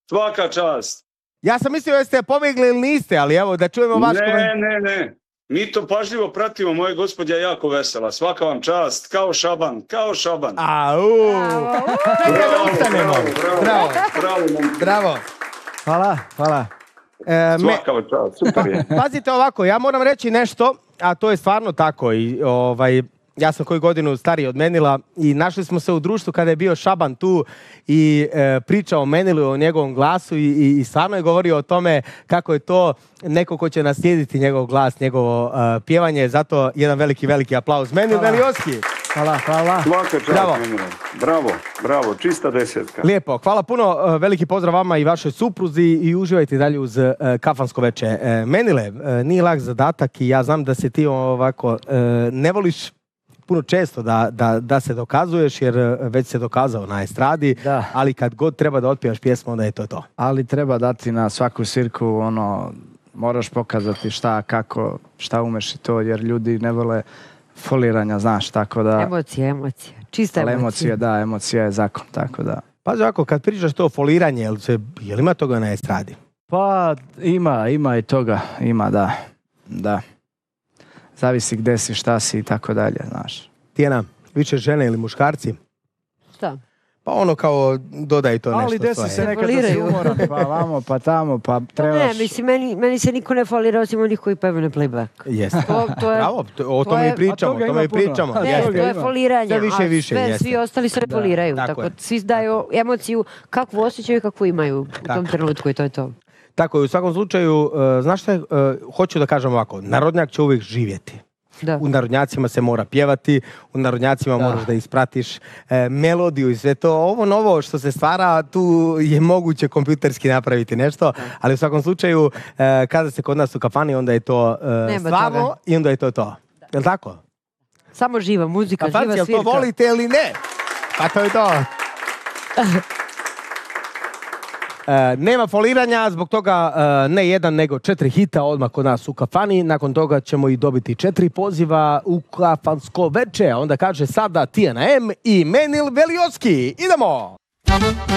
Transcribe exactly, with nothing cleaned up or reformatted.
Svaka čast. Ja sam mislio da ste pobjegli ili niste, ali evo da čujemo vaš komentar. Ne, ne, ne. Mi to pažljivo pratimo, moje gospođa je jako vesela. Svaka vam čast, kao Šaban, kao Šaban. Au! Bravo, bravo, bravo, bravo. Bravo. Hvala, hvala. E, Svaka vam čast, super je. Pazite ovako, ja moram reći nešto, a to je stvarno tako i ovaj... Ja sam koju godinu stariji od Menila i našli smo se u društvu kada je bio Šaban tu i e, pričao o Menilu, o njegovom glasu i, i, i stvarno je govorio o tome kako je to neko ko će naslijediti njegov glas, njegovo uh, pjevanje. Zato jedan veliki, veliki aplauz. Menil Velioski. Hvala, hvala. Svaka čast, bravo. Menilo. Bravo, bravo, čista desetka. Lijepo, hvala puno, uh, veliki pozdrav vama i vašoj supruzi i uživajte dalje uz uh, kafansko veče. Uh, Menile, uh, nije lak zadatak i ja znam da se ti ovako uh, ne voliš puno često da, da, da se dokazuješ, jer već se dokazao na estradi, da. Ali kad god treba da otpijaš pjesmu, onda je to to. Ali treba dati na svaku svirku, ono, moraš pokazati šta, kako, šta umeš i to, jer ljudi ne vole foliranja, znaš, tako da... Emocija, emocija, čista emocija. Emocija, da, emocija je zakon, tako da... Pazi ovako, kad pričaš to foliranje, jel, se, jel ima toga na estradi? Pa, ima, ima i toga, ima, da, da. Zavisi gde si, šta si i tako dalje, znaš. Tijena, više žene ili muškarci? Šta? Pa ono kao dodaj to nešto ali svoje. Ali desi se nekada si umoran, pa vamo, pa tamo, pa trebaš... Ne, mislim, meni, meni se niko ne folira osim onih koji pevaju na playback. Jeste. To, to je, Bravo, to, o tome i pričamo, o tome i pričamo. Ne, jeste. To je foliranje, sve više i više, a sve, jeste. svi ostali se ne foliraju. Da, tako tako svi daju emociju kakvu osjećaju i kakvu imaju u tako. tom trenutku i to je to. Tako je, u svakom slučaju, uh, znaš šta, uh, hoću da kažem ovako, narodnjak će uvijek živjeti. Da. U narodnjacima se mora pjevati, u narodnjacima da. moraš da ispratiš e, melodiju i sve to. Ovo novo što se stvara, tu je moguće kompjuterski napraviti nešto, da. Ali u svakom slučaju, e, kada se kod nas u kafani, onda je to e, stvarno i onda je to to. Da. Je li tako? Samo živa muzika, Kafanci, živa svirka. To volite ili ne? Pa to je to. E, nema foliranja, zbog toga e, ne jedan nego četiri hita odmah kod nas u kafani. Nakon toga ćemo i dobiti četiri poziva u kafansko veče. Onda kaže sada Tijana M i Menil Velioski. Idemo!